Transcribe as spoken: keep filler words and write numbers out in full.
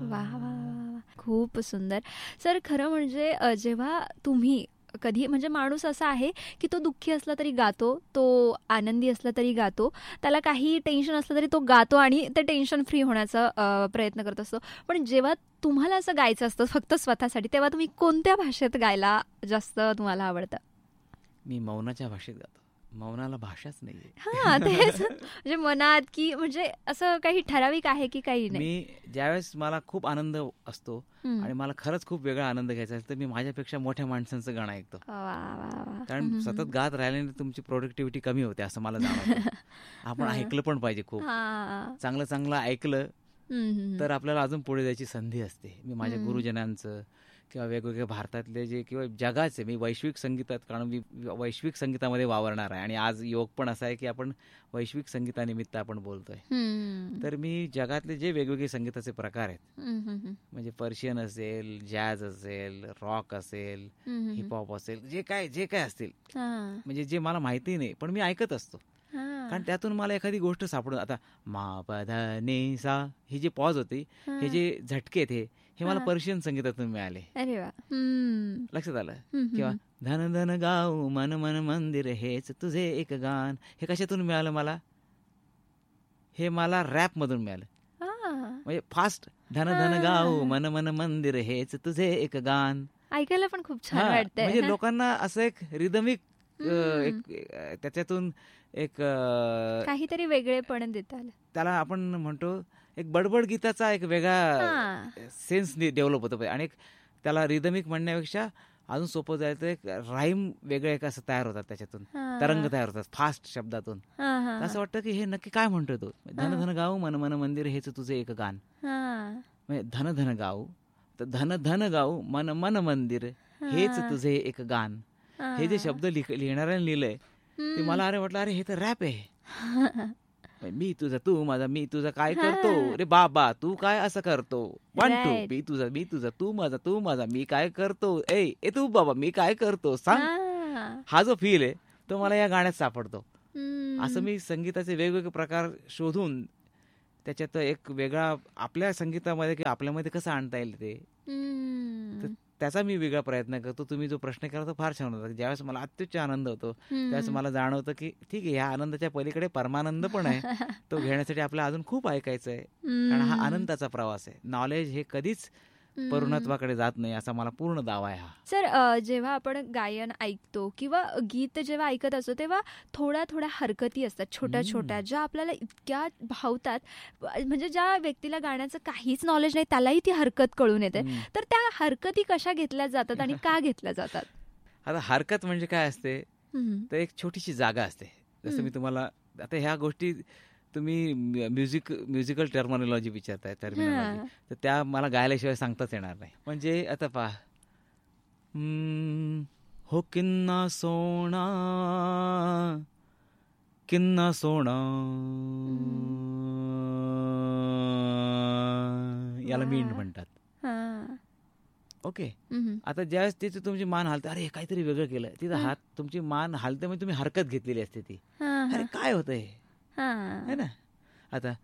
वाह! वाह! वाह! खूप सुंदर. सर खरं म्हणजे अ, जेव्हा तुम्ही कधी म्हणजे माणूस असा आहे, की तो दुःखी असला तरी गातो, तो आनंदी असला तरी गातो, त्याला काही टेन्शन असलं तरी तो गातो आणि ते टेन्शन फ्री होण्याचा अ, प्रयत्न करत असतो. पण जेव्हा तुम्हाला असं गायचं असतं फक्त स्वतःसाठी, तेव्हा तुम्ही कोणत्या भाषेत गायला जास्त तुम्हाला आवडतं? मी मौनाच्या भाषेत गातो. मौनाला भाषाच नाहीये. हां, तेच म्हणजे मनात की म्हणजे असं काही ठराविक आहे की काही नाही? मी ज्यावेळेस मला खूप आनंद असतो हं. आणि मला खरंच खूप वेगळा आनंद घ्यायचा असेल तर मी माझ्यापेक्षा मोठ्या माणसांचं गाणं ऐकतो. वाह! वाह! वाह! कारण हं, हं, सतत हं. गात राहिल्याने तुमची प्रोडक्टिव्हिटी कमी होते असं मला जाणवतं. आपण हां. ऐकलं पण पाहिजे खूप. हां. चांगलं चांगलं ऐकलं हं, हं, तर हं. आपल्याला अजून पुढे जायची संधी असते. मी माझ्या हं. गुरुजनांचं किंवा वेगवेगळ्या भारतातले जे किंवा जगाचे मी वैश्विक संगीतात कारण मी वैश्विक संगीतामध्ये वावरणार आहे आणि आज योग पण असा आहे की आपण वैश्विक संगीतानिमित्त आपण बोलतोय. हं. तर मी जगातले जे वेगवेगळे संगीताचे प्रकार आहेत हं, हं, हं. म्हणजे पर्शियन असेल, जॅझ असेल, रॉक असेल, हं, हं, हं. हिपहॉप असेल, जे काय जे काय असतील हां. म्हणजे जे मला माहिती नाही पण मी ऐकत असतो. कारण हां. त्यातून मला एखादी गोष्ट सापडून आता मा प ध नि सा ही जी पॉज होती हे हां. जे झटके आहेत हे हे मला हां. पर्शियन संगीतातून मिळाले. अरे वाह! हं. लक्षात आलं हं, हं, किंवा हं. धन धन गाऊ मन मन मंदिर हेच तुझे एक गान हे कशातून मिळालं मला हे मला रॅप मधून मिळालं. हां. म्हणजे फास्ट धन हां, धन हां, गाऊ हां. मन मन मंदिर हेच तुझे एक गान. ऐकायला पण खूप छान हा वाटतंय. म्हणजे हां. लोकांना असं एक रिदमिक हं. एक अ, त्याच्यातून एक अ, काहीतरी वेगळेपण देता आलं. त्याला आपण म्हणतो एक बडबड गीताचा एक हां. वेगळा सेन्स डेव्हलप होतो आणि एक त्याला रिदमिक म्हणण्यापेक्षा अजून सोपं जायचं एक राईम वेगळं एक असं तयार होतात त्याच्यातून तरंग हां. तयार होतात फास्ट शब्दातून. हां, तर हां, असं हां. वाटतं की हे नक्की काय म्हणतोय तो धन हां. धन गाऊ मन मन मंदिर हेच तुझे एक गान हां. म्हणजे धन धन गाऊ तर धन धन गाऊ मन मन मंदिर हेच हां. तुझे एक गान. हे जे हां. शब्द लिख लिहिणाऱ्याने लिहिलंय ते हं. मला अरे वाटलं अरे हे तर रॅप आहे. मी तुझा तू माझा मी तुझा काय करतो हां. रे बाबा तू काय असं करतो वन टू राइट. मी तुझा मी तुझा तू माझा तू माझा मी काय करतो ए ए तू बाबा मी काय करतो सांग. हां. हा जो फील आहे तो मला या गाण्यात सापडतो. असं हं. मी संगीताचे वेगवेगळे प्रकार शोधून त्याच्यात एक वेगळा आपल्या संगीतामध्ये किंवा आपल्यामध्ये कसं आणता येईल ते तर हं. त्याचा मी वेगळा प्रयत्न करतो. तुम्ही जो प्रश्न केला तो फार छान होता. ज्यावेळेस मला अत्युच्च आनंद होतो त्यावेळेस हं. मला जाणवतं की ठीक आहे ह्या आनंदाच्या पलीकडे परमानंद पण आहे. तो घेण्यासाठी आपल्याला अजून खूप ऐकायचं आहे कारण हा हं. आनंदाचा प्रवास आहे. नॉलेज हे कधीच हं. परिणत्वाकडे जात नाही असा मला पूर्ण दावा आहे हा. सर अ, जेव्हा आपण गायन ऐकतो किंवा गीत जेव्हा ऐकत असतो तेव्हा थोड्या थोड्या हरकती असतात छोट्या छोट्या हम्म. ज्या आपल्याला इतक्या भावतात व- म्हणजे ज्या व्यक्तीला गाण्याचं काहीच नॉलेज नाही त्यालाही ती हरकत कळून येते. हम्म. तर त्या हरकती कशा घेतल्या जातात आणि का घेतल्या जातात? आता हरकत म्हणजे काय असते हं. तर एक छोटीशी जागा असते. जसं हं. मी तुम्हाला आता ह्या गोष्टी तुम्ही म्युझिक म्युझिकल टर्मिनॉलॉजी विचारताय टर्मिनॉलॉजी हां. तर त्या मला गायल्याशिवाय सांगताच येणार नाही. म्हणजे आता पहा हम्म, हो किन्ना सोना किन्ना सोना हं. याला मींड वाह! म्हणतात. हां. ओके. हं, हं. आता ज्यावेळेस तिथे तुमची मान हालते अरे काहीतरी वेगळं केलं तिथं हं. हात तुमची मान हालते म्हणजे तुम्ही हरकत घेतलेली असते ती हां, अरे हां. काय होतं हे है हां. ना. आता